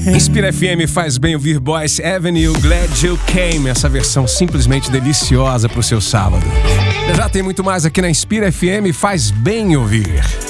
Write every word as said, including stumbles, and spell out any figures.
Inspira F M faz bem ouvir Boyce Avenue, Glad You Came, essa versão simplesmente deliciosa pro seu sábado. Já tem muito mais aqui na Inspira F M, faz bem ouvir.